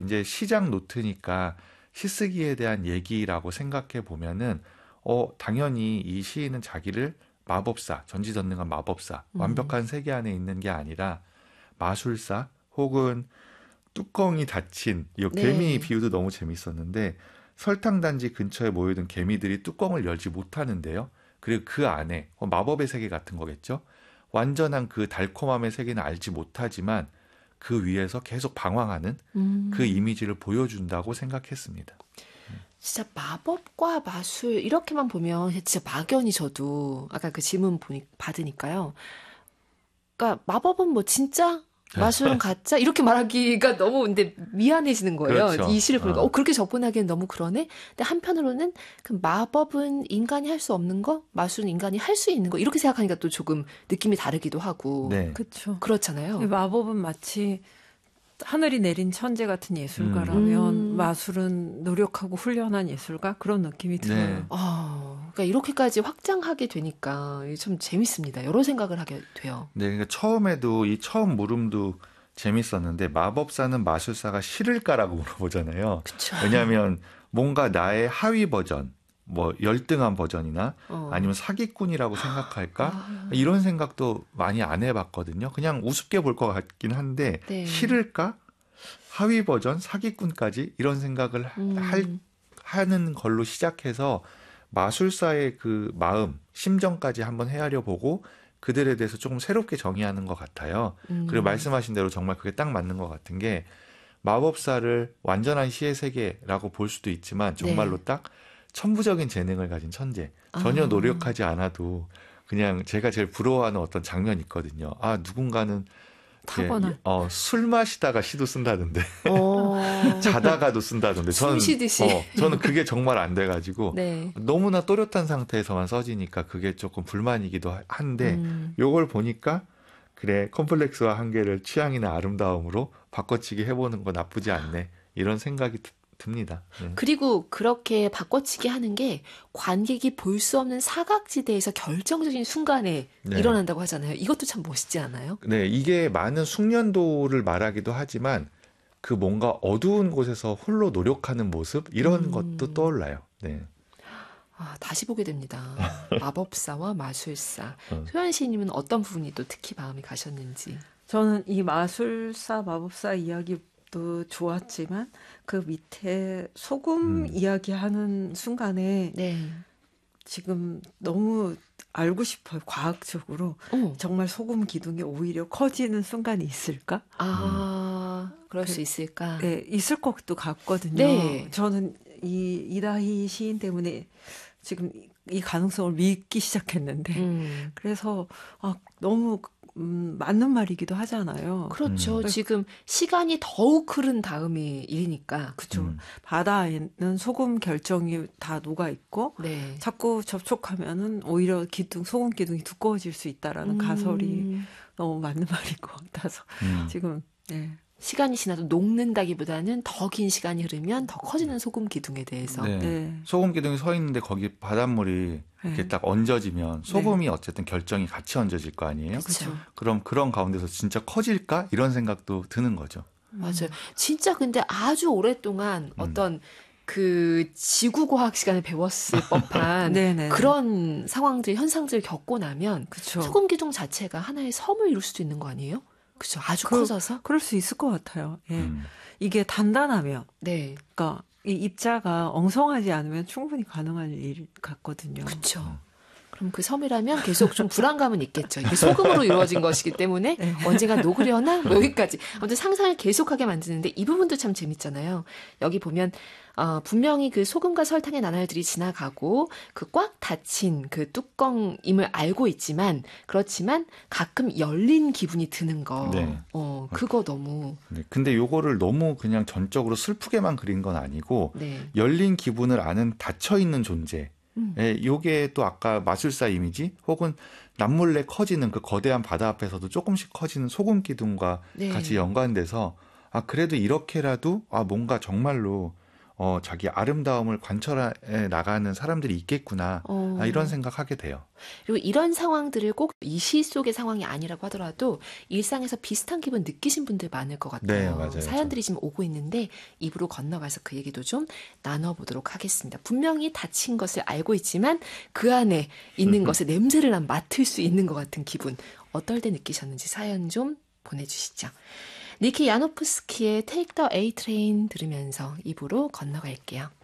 이제 시작 노트니까 시쓰기에 대한 얘기라고 생각해 보면은 당연히 이 시인은 자기를 마법사, 전지전능한 마법사, 완벽한 세계 안에 있는 게 아니라 마술사 혹은 뚜껑이 닫힌 이 개미 네. 비유도 너무 재밌었는데 설탕단지 근처에 모여든 개미들이 뚜껑을 열지 못하는데요. 그리고 그 안에 마법의 세계 같은 거겠죠. 완전한 그 달콤함의 세계는 알지 못하지만 그 위에서 계속 방황하는 그 이미지를 보여준다고 생각했습니다. 진짜 마법과 마술 이렇게만 보면 진짜 막연히 저도 아까 그 질문 받으니까요. 그러니까 마법은 뭐 진짜 마술은 가짜 이렇게 말하기가 너무 근데 미안해지는 거예요. 그렇죠. 이 시를 보니까 그렇게 접근하기엔 너무 그러네. 근데 한편으로는 그 마법은 인간이 할 수 없는 거, 마술은 인간이 할 수 있는 거 이렇게 생각하니까 또 조금 느낌이 다르기도 하고 네. 그렇죠. 그렇잖아요. 마법은 마치 하늘이 내린 천재 같은 예술가라면 마술은 노력하고 훈련한 예술가 그런 느낌이 들어요. 그러니까 이렇게까지 확장하게 되니까 참 재밌습니다. 여러 생각을 하게 돼요. 네, 그러니까 처음에도 이 처음 물음도 재밌었는데 마법사는 마술사가 싫을까라고 물어보잖아요. 그쵸. 왜냐하면 뭔가 나의 하위 버전, 뭐 열등한 버전이나 아니면 사기꾼이라고 생각할까? 이런 생각도 많이 안 해봤거든요. 그냥 우습게 볼 것 같긴 한데 네. 싫을까? 하위 버전, 사기꾼까지 이런 생각을 하는 걸로 시작해서 마술사의 그 마음, 심정까지 한번 헤아려 보고 그들에 대해서 조금 새롭게 정의하는 것 같아요. 그리고 말씀하신 대로 정말 그게 딱 맞는 것 같은 게 마법사를 완전한 시의 세계라고 볼 수도 있지만 정말로 네. 딱 천부적인 재능을 가진 천재. 전혀 노력하지 않아도 그냥 제가 제일 부러워하는 어떤 장면이 있거든요. 누군가는 타고난. 술 마시다가 시도 쓴다던데. 자다가도 쓴다던데. 숨 쉬듯이. 저는 그게 정말 안 돼가지고 네. 너무나 또렷한 상태에서만 써지니까 그게 조금 불만이기도 한데 요걸 보니까 그래 컴플렉스와 한계를 취향이나 아름다움으로 바꿔치기 해보는 거 나쁘지 않네. 이런 생각이 듭니다. 네. 그리고 그렇게 바꿔치기 하는 게 관객이 볼 수 없는 사각지대에서 결정적인 순간에 네. 일어난다고 하잖아요. 이것도 참 멋있지 않아요? 네, 이게 많은 숙련도를 말하기도 하지만 그 뭔가 어두운 곳에서 홀로 노력하는 모습 이런 것도 떠올라요. 네. 다시 보게 됩니다. 마법사와 마술사. 소연 씨님은 어떤 부분이 또 특히 마음이 가셨는지. 저는 이 마술사, 마법사 이야기도 좋았지만 그 밑에 소금 이야기하는 순간에 네. 지금 너무 알고 싶어요. 과학적으로. 정말 소금 기둥이 오히려 커지는 순간이 있을까? 그럴 수 있을까? 네, 있을 것도 같거든요. 네. 저는 이 이다희 시인 때문에 지금 이 가능성을 믿기 시작했는데 그래서 너무 맞는 말이기도 하잖아요. 그렇죠. 지금 시간이 더욱 흐른 다음이 일이니까. 그렇죠. 바다에는 소금 결정이 다 녹아 있고 네. 자꾸 접촉하면은 오히려 소금 기둥이 두꺼워질 수 있다라는 가설이 너무 맞는 말인 것 같아서 지금 네. 시간이 지나도 녹는다기보다는 더 긴 시간이 흐르면 더 커지는 소금 기둥에 대해서. 네. 네. 소금 기둥이 서 있는데 거기 바닷물이 이렇게 딱 얹어지면 소금이 어쨌든 결정이 같이 얹어질 거 아니에요? 그렇죠. 그럼 그런 가운데서 진짜 커질까? 이런 생각도 드는 거죠. 맞아요. 진짜 근데 아주 오랫동안 어떤 그 지구과학 시간에 배웠을 법한 그런 상황들, 현상들을 겪고 나면 그쵸. 소금 기둥 자체가 하나의 섬을 이룰 수도 있는 거 아니에요? 그렇죠. 아주 커져서. 그럴 수 있을 것 같아요. 예. 이게 단단하면, 네. 그러니까 이 입자가 엉성하지 않으면 충분히 가능한 일 같거든요. 그렇죠. 그럼 그 섬이라면 계속 좀 불안감은 있겠죠. 이게 소금으로 이루어진 것이기 때문에 네. 언젠가 녹으려나? 뭐 여기까지. 아무튼 상상을 계속하게 만드는데 이 부분도 참 재밌잖아요. 여기 보면 분명히 그 소금과 설탕의 나날들이 지나가고 그 꽉 닫힌 그 뚜껑임을 알고 있지만 그렇지만 가끔 열린 기분이 드는 거. 네. 그거 너무. 네. 근데 요거를 너무 그냥 전적으로 슬프게만 그린 건 아니고 네. 열린 기분을 아는 닫혀있는 존재. 요게 또 아까 마술사 이미지 혹은 남몰래 커지는 그 거대한 바다 앞에서도 조금씩 커지는 소금 기둥과 네. 같이 연관돼서 그래도 이렇게라도 뭔가 정말로 자기 아름다움을 관철해 나가는 사람들이 있겠구나. 이런 생각하게 돼요. 그리고 이런 상황들을 꼭 이 시 속의 상황이 아니라고 하더라도 일상에서 비슷한 기분 느끼신 분들 많을 것 같아요. 네, 맞아요. 사연들이 지금 오고 있는데 입으로 건너가서 그 얘기도 좀 나눠보도록 하겠습니다. 분명히 다친 것을 알고 있지만 그 안에 있는 것의 냄새를 맡을 수 있는 것 같은 기분. 어떨 때 느끼셨는지 사연 좀 보내주시죠. 니키 야노프스키의 Take the A Train 들으면서 입으로 건너갈게요.